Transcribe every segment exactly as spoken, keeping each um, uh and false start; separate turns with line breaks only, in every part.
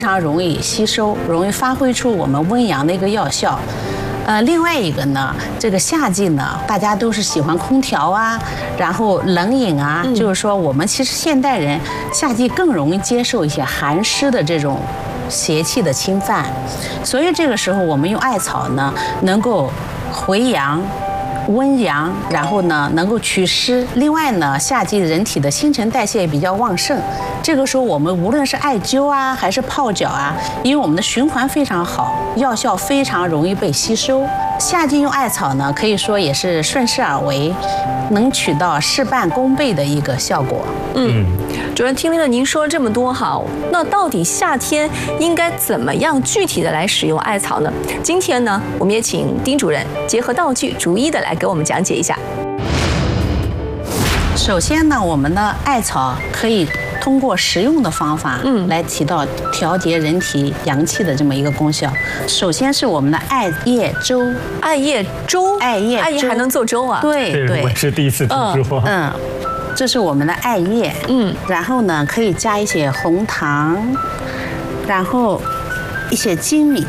非常容易吸收，容易发挥出我们温阳的一个药效。呃，另外一个呢，这个夏季呢，大家都是喜欢空调啊，然后冷饮啊，嗯、就是说我们其实现代人夏季更容易接受一些寒湿的这种邪气的侵犯，所以这个时候我们用艾草呢，能够回阳。温阳，然后呢能够祛湿。另外呢，夏季人体的新陈代谢比较旺盛，这个时候我们无论是艾灸啊，还是泡脚啊，因为我们的循环非常好，药效非常容易被吸收。夏季用艾草呢，可以说也是顺势而为，能起到事半功倍的一个效果。
嗯，主任，听了您说这么多哈，那到底夏天应该怎么样具体的来使用艾草呢？今天呢，我们也请丁主任结合道具，逐一的来给我们讲解一下。
首先呢，我们的艾草可以通过食用的方法，嗯，来起到调节人体阳气的这么一个功效。首先是我们的艾叶粥，
艾叶粥，
艾叶粥，
艾叶还能做粥啊？
对对，
我是第一次听说。
嗯。嗯，这是我们的艾叶，嗯，然后呢可以加一些红糖，然后一些粳米。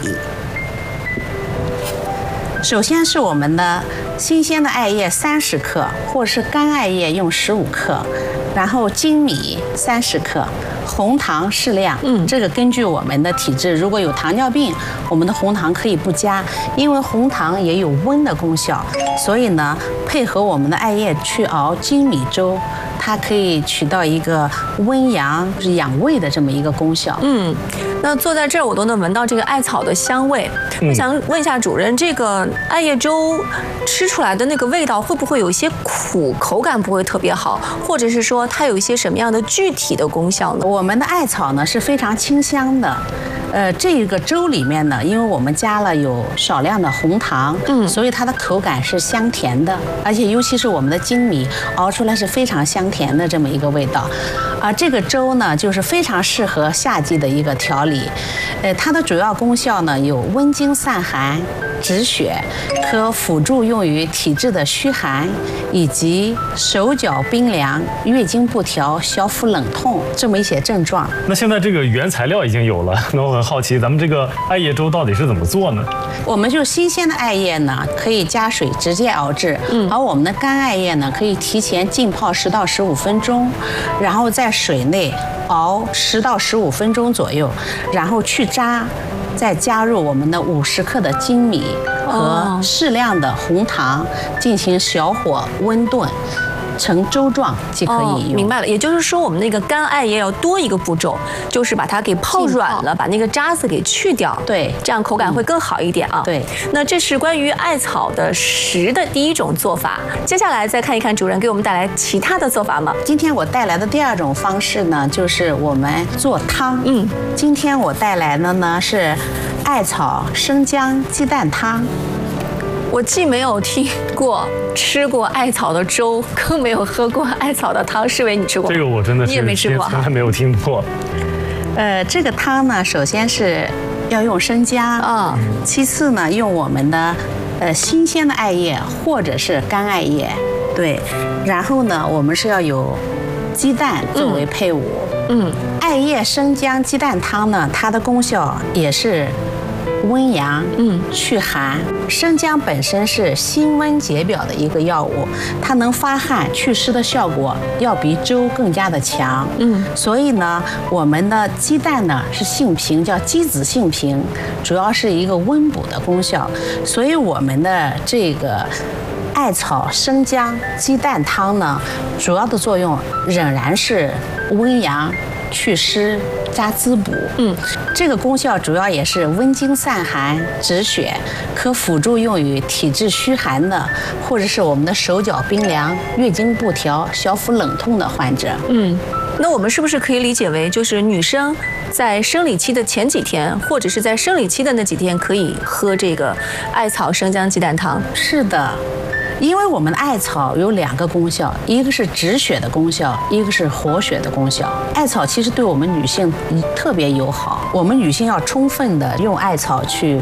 首先是我们的新鲜的艾叶三十克，或是干艾叶用十五克，然后粳米三十克，红糖适量。嗯，这个根据我们的体质，如果有糖尿病，我们的红糖可以不加，因为红糖也有温的功效，所以呢，配合我们的艾叶去熬粳米粥，它可以起到一个温阳、就是养胃的这么一个功效。
嗯，那坐在这儿我都能闻到这个艾草的香味。嗯、我想问一下主任，这个艾叶粥吃出来的那个味道会不会有一些苦，口感不会特别好，或者是说它有一些什么样的具体的功效呢？
我们的艾草呢是非常清香的。呃，这个粥里面呢，因为我们加了有少量的红糖，嗯，所以它的口感是香甜的，而且尤其是我们的粳米熬出来是非常香甜的这么一个味道。啊，这个粥呢，就是非常适合夏季的一个调理。呃，它的主要功效呢有温经散寒、止血，可辅助用于体质的虚寒，以及手脚冰凉、月经不调、消腹冷痛这么一些症状。
那现在这个原材料已经有了，那我很好奇，咱们这个艾叶粥到底是怎么做呢？
我们就新鲜的艾叶呢，可以加水直接熬制，嗯，而我们的干艾叶呢，可以提前浸泡十到十五分钟，然后在水内熬十到十五分钟左右，然后去渣。再加入我们的五十克的粳米和适量的红糖，进行小火温炖，成粥状即可以用。
哦、明白了，也就是说我们那个干艾叶要多一个步骤，就是把它给泡软了，把那个渣子给去掉。
对，
这样口感会更好一点啊。
嗯、对，
那这是关于艾草的食的第一种做法。接下来再看一看主任给我们带来其他的做法吗？
今天我带来的第二种方式呢，就是我们做汤。嗯，今天我带来的呢是艾草生姜鸡蛋汤。
我既没有听过吃过艾草的粥，更没有喝过艾草的汤。世伟，你吃过吗？
这个我真的是
你也没吃过，
从来没有听过。
呃，这个汤呢，首先是要用生姜啊，嗯、其次呢，用我们的呃新鲜的艾叶或者是干艾叶，对，然后呢，我们是要有鸡蛋作为配伍。嗯，嗯艾叶生姜鸡蛋汤呢，它的功效也是温阳，嗯，祛寒。生姜本身是辛温解表的一个药物，它能发汗祛湿的效果要比粥更加的强。嗯，所以呢，我们的鸡蛋呢是性平，叫鸡子性平，主要是一个温补的功效。所以我们的这个艾草生姜鸡蛋汤呢，主要的作用仍然是温阳、祛湿加滋补。嗯，这个功效主要也是温经散寒、止血，可辅助用于体质虚寒的，或者是我们的手脚冰凉、月经不调、小腹冷痛的患者。嗯，
那我们是不是可以理解为，就是女生在生理期的前几天，或者是在生理期的那几天，可以喝这个艾草生姜鸡蛋汤？
是的。因为我们的艾草有两个功效，一个是止血的功效，一个是活血的功效。艾草其实对我们女性特别友好，我们女性要充分的用艾草去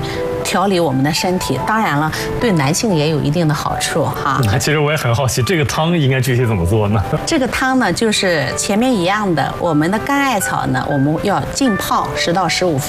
调理我们的身体。当然了，对男性也有一定的好处哈。
那其实我也很好奇，这个汤应该具体怎么做呢？
这个汤呢，就是前面一样的，我们的干艾草呢，我们要浸泡十到十五分